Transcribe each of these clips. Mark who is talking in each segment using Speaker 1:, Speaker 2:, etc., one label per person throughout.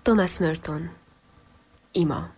Speaker 1: Thomas Merton. Ima.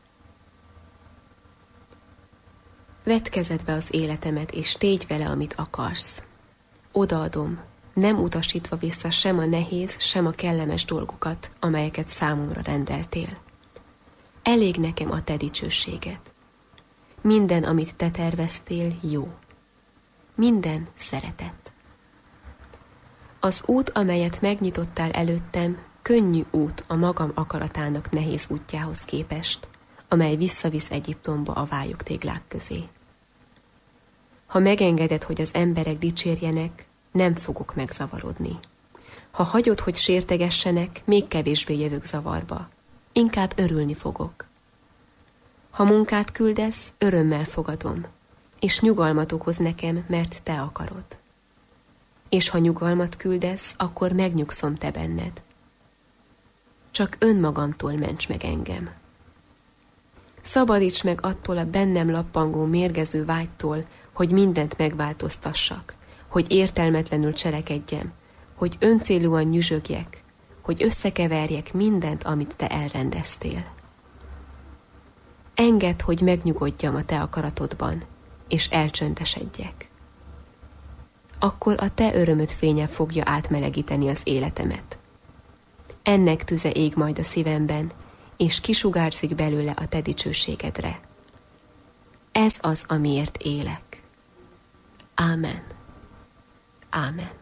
Speaker 1: Vedd kezedbe az életemet, és tégy vele, amit akarsz. Odaadom, nem utasítva vissza sem a nehéz, sem a kellemes dolgokat, amelyeket számomra rendeltél. Elég nekem a te dicsőséged. Minden, amit te terveztél, jó. Minden szeretet. Az út, amelyet megnyitottál előttem, könnyű út a magam akaratának nehéz útjához képest, amely visszavisz Egyiptomba a vályogtéglák közé. Ha megengeded, hogy az emberek dicsérjenek, nem fogok megzavarodni. Ha hagyod, hogy sértegessenek, még kevésbé jövök zavarba. Inkább örülni fogok. Ha munkát küldesz, örömmel fogadom, és nyugalmat okoz nekem, mert te akarod. És ha nyugalmat küldesz, akkor megnyugszom te benned. Csak önmagamtól ments meg engem. Szabadíts meg attól a bennem lappangó mérgező vágytól, hogy mindent megváltoztassak, hogy értelmetlenül cselekedjem, hogy öncélúan nyüzsögjek, hogy összekeverjek mindent, amit te elrendeztél. Engedd, hogy megnyugodjam a te akaratodban, és elcsöndesedjek. Akkor a te örömöd fénye fogja átmelegíteni az életemet. Ennek tüze ég majd a szívemben, és kisugárzik belőle a te dicsőségedre. Ez az, amiért élek. Ámen. Ámen.